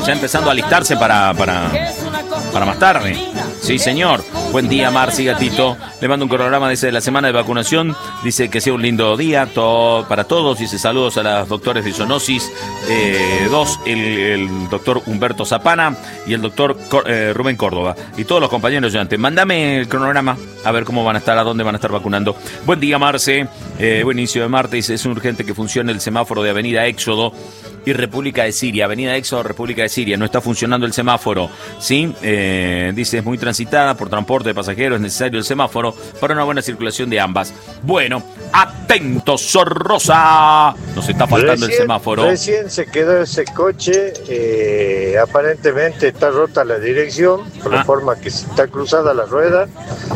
ya empezando a alistarse para más tarde. Sí, señor. Buen día, Marci, gatito. Le mando un cronograma de la semana de vacunación. Dice que sea un lindo día para todos. Dice saludos a las doctores de zoonosis 2, el doctor Humberto Zapana y el doctor Rubén Córdoba. Y todos los compañeros ayudantes. Mándame el cronograma a ver cómo van a estar, a dónde van a estar vacunando. Buen día, Marce. Buen inicio de martes. Es urgente que funcione el semáforo de Avenida Éxodo y República de Siria. Avenida Éxodo, República de Siria. No está funcionando el semáforo, ¿sí? Dice, es muy transitada por transporte de pasajeros. Es necesario el semáforo para una buena circulación de ambas. Bueno, atentos, Sorrosa. Nos está faltando el semáforo. Recién se quedó ese coche. Aparentemente está rota la dirección, por la forma que está cruzada la rueda.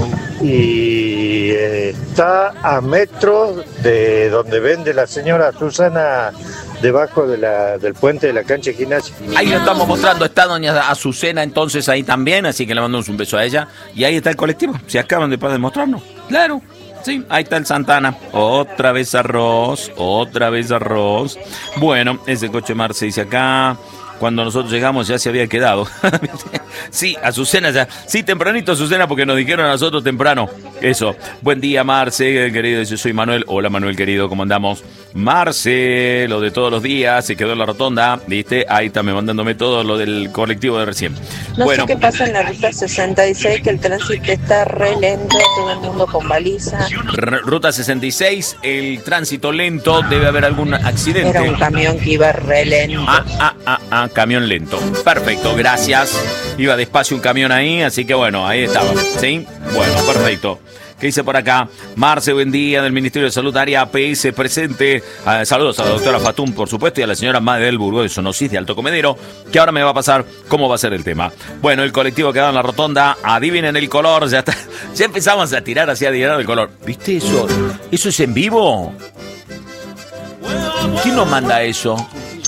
Y está a metros de donde vende la señora Susana, debajo del puente de la cancha de gimnasia. Ahí lo estamos mostrando, está doña Azucena entonces ahí también, así que le mandamos un beso a ella. Y ahí está el colectivo, se acaban de mostrarnos. Claro, sí, ahí está el Santana. Otra vez arroz. Bueno, ese coche Marce dice acá. Cuando nosotros llegamos ya se había quedado. Sí, Azucena ya. Sí, tempranito Azucena porque nos dijeron a nosotros temprano. Eso. Buen día, Marce, querido. Yo soy Manuel. Hola, Manuel, querido. ¿Cómo andamos? Marce, lo de todos los días. Se quedó en la rotonda. ¿Viste? Ahí está me mandándome todo lo del colectivo de recién. No sé qué pasa en la ruta 66, que el tránsito está re lento. Todo el mundo con baliza. Ruta 66, el tránsito lento. Debe haber algún accidente. Era un camión que iba re lento. Camión lento. Perfecto, gracias. Iba despacio un camión ahí, así que bueno, ahí estaba. ¿Sí? Bueno, perfecto. ¿Qué dice por acá? Marce, buen día, del Ministerio de Salud, área APS presente. Saludos a la doctora Fatum, por supuesto, y a la señora Madre del Burgo de Zoonosis de Alto Comedero, que ahora me va a pasar cómo va a ser el tema. Bueno, el colectivo quedado en la rotonda, adivinen el color, ya está. Ya empezamos a tirar hacia el color. ¿Viste eso? ¿Eso es en vivo? ¿Quién nos manda eso?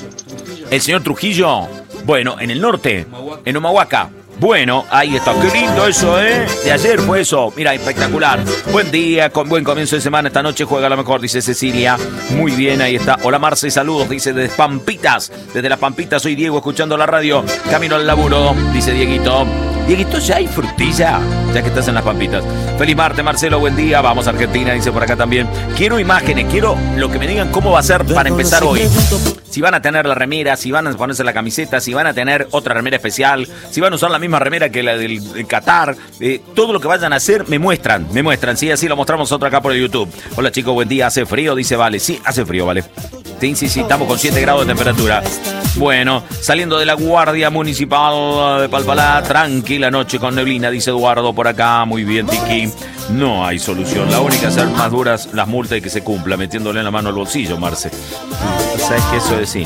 ¿El señor Trujillo? Bueno, en el norte, en Humahuaca. Bueno, ahí está. Qué lindo eso, ¿eh? De ayer fue eso. Mira, espectacular. Buen día, con buen comienzo de semana. Esta noche juega la mejor, dice Cecilia. Muy bien, ahí está. Hola, Marce, saludos, dice desde Pampitas. Desde las Pampitas, soy Diego, escuchando la radio. Camino al laburo, dice Dieguito. Dieguito, ya hay frutilla, ya que estás en las Pampitas. Feliz martes, Marcelo, buen día. Vamos a Argentina, dice por acá también. Quiero imágenes, quiero lo que me digan cómo va a ser para empezar hoy. Si van a tener la remera, si van a ponerse la camiseta, si van a tener otra remera especial, si van a usar la misma remera que la del Qatar, todo lo que vayan a hacer, me muestran, sí, así lo mostramos nosotros acá por el YouTube. Hola chicos, buen día, hace frío, dice Vale. Sí, hace frío, Vale. Sí, estamos con 7 grados de temperatura. Bueno, saliendo de la Guardia Municipal de Palpalá, tranquila noche con neblina, dice Eduardo por acá. Muy bien, Tiki. No hay solución. La única es hacer más duras las multas y que se cumpla, metiéndole la mano al bolsillo, Marce. ¿Sabes qué eso es? Sí.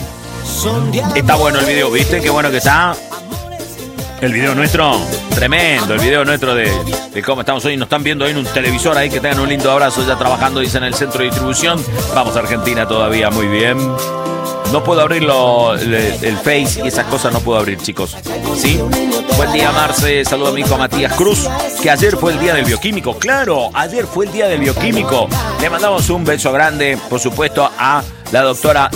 Está bueno el video, ¿viste? Qué bueno que está. El video nuestro, tremendo, el video nuestro de cómo estamos hoy. Nos están viendo ahí en un televisor ahí, que tengan un lindo abrazo ya trabajando, dicen, en el centro de distribución. Vamos a Argentina todavía, muy bien. No puedo abrir el Face y esas cosas no puedo abrir, chicos. ¿Sí? Buen día, Marce. Saludo a mi hijo Matías Cruz, que ayer fue el día del bioquímico. Claro, ayer fue el día del bioquímico. Le mandamos un beso grande, por supuesto, a la doctora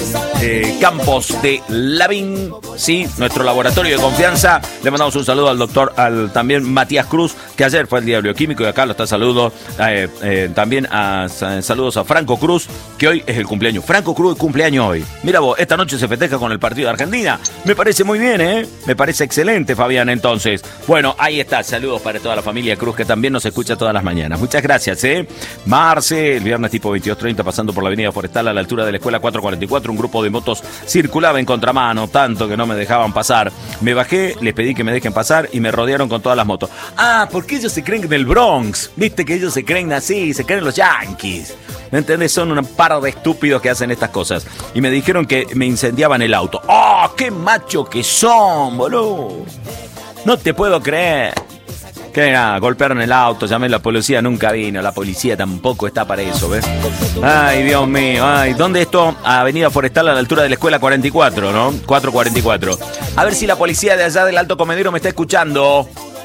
Campos de Lavín, sí, nuestro laboratorio de confianza. Le mandamos un saludo al doctor, también Matías Cruz, que ayer fue el día del bioquímico, y acá lo está saludo. También saludos a Franco Cruz, que hoy es el cumpleaños. Franco Cruz cumpleaños hoy. Mira vos, esta noche se festeja con el partido de Argentina. Me parece muy bien, ¿eh? Me parece excelente, Fabián, entonces. Bueno, ahí está. Saludos para toda la familia Cruz, que también nos escucha todas las mañanas. Muchas gracias, ¿eh? Marce, el viernes tipo 22:30, pasando por la avenida Forestal a la altura de la escuela 444, un grupo de motos circulaba en contramano, tanto que no me dejaban pasar. Me bajé, les pedí que me dejen pasar y me rodearon con todas las motos. Ah, porque ellos se creen del Bronx. Viste que ellos se creen así, se creen los Yankees. ¿Me entendés? Son un par de estúpidos que hacen estas cosas. Y me dijeron que me incendiaban el auto. ¡Oh, qué macho que son, boludo! No te puedo creer. Que nada, golpearon el auto, llamé a la policía, nunca vino. La policía tampoco está para eso, ¿ves? Ay, Dios mío, ay. ¿Dónde esto? Avenida Forestal a la altura de la escuela 44, ¿no? 444. A ver si la policía de allá del Alto Comedero me está escuchando.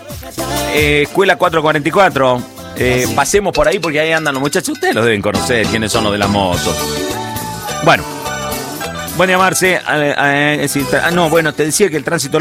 Escuela 444. Pasemos por ahí porque ahí andan los muchachos. Ustedes los deben conocer, quiénes son los de las motos. Bueno. Bueno, llamarse. No, bueno, te decía que el tránsito